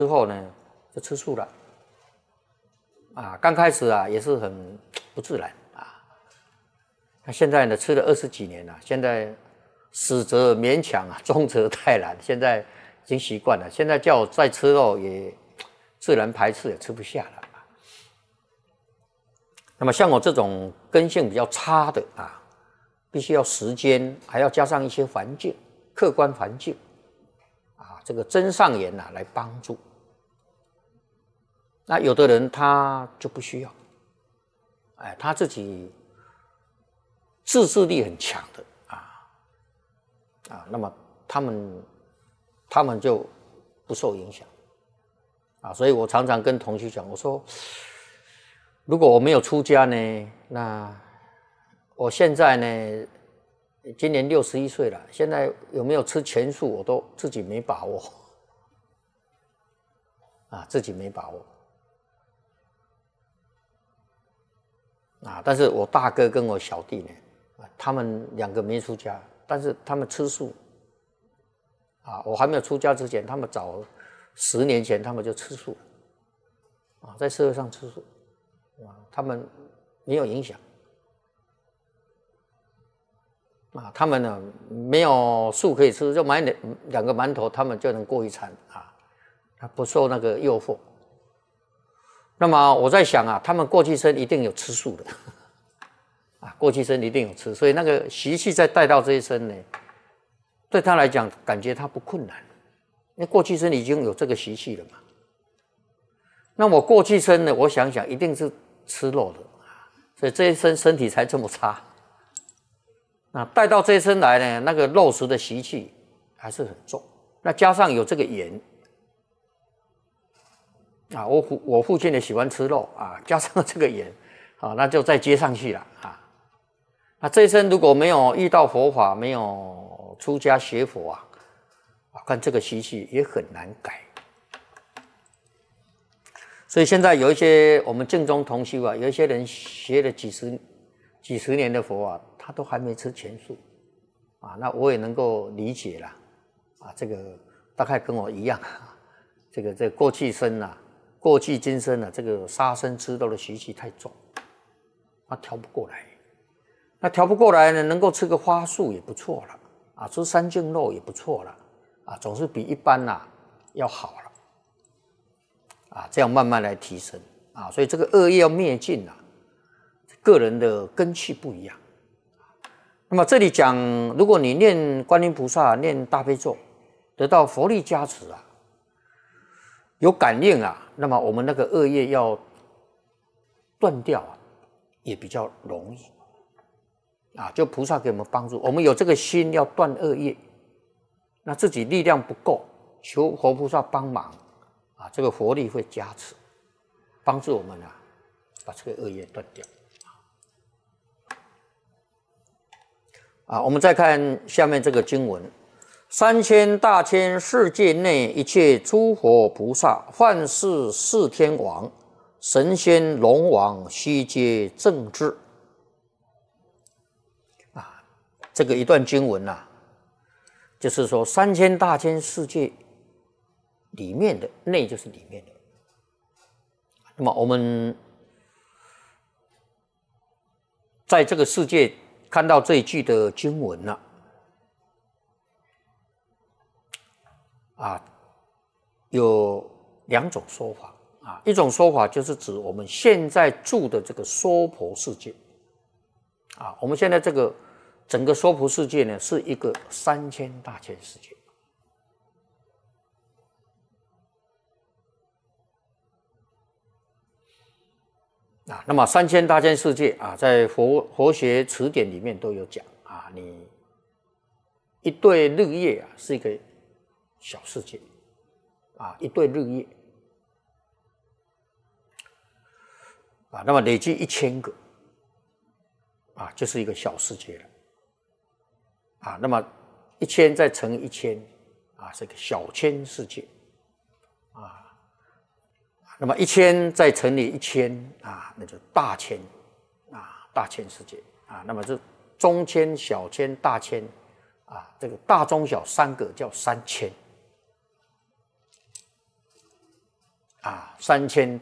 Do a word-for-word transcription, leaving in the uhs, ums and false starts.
之后呢，就吃素了。啊，刚开始啊也是很不自然啊。那现在呢，吃了二十几年了，现在死则勉强啊，终则泰然。现在已经习惯了，现在叫我再吃肉也自然排斥，也吃不下了。那么像我这种根性比较差的啊，必须要时间，还要加上一些环境，客观环境啊，这个真上缘啊来帮助。那有的人他就不需要，哎，他自己自制力很强的啊啊，那么他们他们就不受影响啊，所以我常常跟同学讲，我说，如果我没有出家呢，那我现在呢，今年六十一岁了，现在有没有吃全素，我都自己没把握啊，自己没把握。啊，但是我大哥跟我小弟呢，他们两个没出家，但是他们吃素。啊，我还没有出家之前，他们早十年前他们就吃素了，啊，在社会上吃素，啊，他们没有影响。啊，他们呢没有素可以吃，就买两两个馒头，他们就能过一餐啊，他不受那个诱惑。那么我在想啊，他们过去生一定有吃素的，啊，过去生一定有吃，所以那个习气再带到这一生呢，对他来讲感觉他不困难，因为过去生已经有这个习气了嘛。那我过去生呢，我想想一定是吃肉的，所以这一生身体才这么差。那带到这一生来呢，那个肉食的习气还是很重，那加上有这个缘。啊，我父我父亲也喜欢吃肉啊，加上这个缘，啊，那就再接上去了啊。那这一生如果没有遇到佛法，没有出家学佛啊，我看这个习气也很难改。所以现在有一些我们净宗同修啊，有一些人学了几十几十年的佛啊，他都还没吃全素啊，那我也能够理解了啊，这个大概跟我一样，这个这个过去生啊。过去今生啊，这个杀生吃肉的习气太重，他调不过来。那调不过来呢，能够吃个花素也不错了啊，吃三净肉也不错了啊，总是比一般呐、啊、要好了啊，这样慢慢来提升啊。所以这个恶业要灭尽啊，个人的根气不一样。那么这里讲，如果你念观音菩萨、念大悲咒，得到佛力加持啊。有感应啊，那么我们那个恶业要断掉啊，也比较容易啊。就菩萨给我们帮助，我们有这个心要断恶业，那自己力量不够，求佛菩萨帮忙啊，这个佛力会加持，帮助我们啊，把这个恶业断掉啊。我们再看下面这个经文。三千大千世界内一切诸佛菩萨，幻视四天王、神仙龙王，悉皆正知。啊，这个一段经文啊，就是说三千大千世界里面的内就是里面的。那么我们在这个世界看到这一句的经文呢、啊，啊，有两种说法啊，一种说法就是指我们现在住的这个娑婆世界啊，我们现在这个整个娑婆世界呢，是一个三千大千世界啊。那么三千大千世界啊，在佛佛学词典里面都有讲啊，你一对日月啊，是一个小世界啊，一对日月啊，那么累计一千个啊，就是一个小世界了啊。那么一千再乘以一千啊，是一个小千世界啊。那么一千再乘以一千啊，那就大千啊，大千世界啊。那么这中千、小千、大千啊，这个大中小三个叫三千。 啊三千